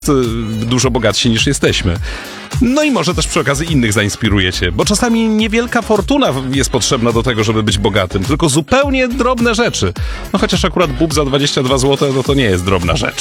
dużo bogatsi niż jesteśmy. No i może też przy okazji innych zainspirujecie, bo czasami niewielka fortuna jest potrzebna do tego, żeby być bogatym, tylko zupełnie drobne rzeczy. No chociaż akurat bób za 22 zł, no to nie jest drobna rzecz.